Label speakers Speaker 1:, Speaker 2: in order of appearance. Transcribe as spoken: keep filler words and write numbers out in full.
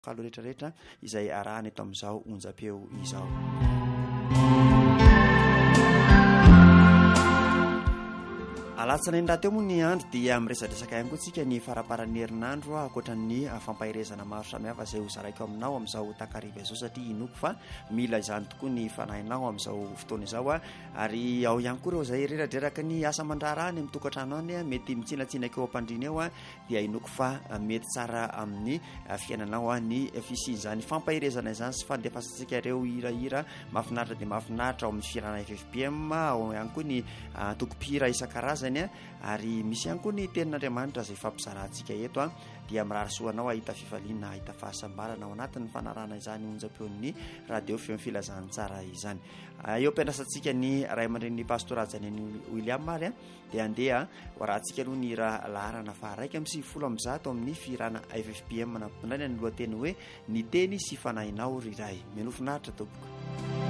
Speaker 1: kalo rehetrarehetra izay arahany eto amin'izao onjam-peo izao. Alatsanainy raha teo moa ny andro dia miresadresaka ihany koa tsika ny faraparan'ny herinandro ankoatran'ny fampahirezana maro samihafa izay ho zaraiko aminao amin'izao takariva izao satria inoko fa mila izany tokoa ny fanahinao amin'izao fotoana izao a ary ao ihany koa ireo izay reradreraka ny asa mandrarahany amin'ny tokantrano any mety mitsinatsinaka eo am-pandriana eo a dia inoko fa mety tsara amin'ny fiainanao a ny fisian'izany fampahirezana izany sy fandefasantsika ireo hirahira mahafinaritra dia mahafinaritra ao amin'ny fiarana F F P M ao ihany koa ny tokom-pihira isan-karazany ary misy ihany koa ny tenin'Andriamanitra izay fampizarantsika eto a dia mirarisoanao ahita fifaliana ahita fahasambarana ao anatin'ny fanarahana izany onjam-peon'ny radio feo filazany tsara izany. Eo ampiandrasantsika ny ray aman-dren'ny pastorat Janiny William Mary a dia andeha hoarahantsika aloha ny raha laharana faha raika amby sivifolo amby zato amin'ny firana F F P M nampindraina ny lohateny hoe ny teny sy fanahinao riray. Menofinaritra tompoko.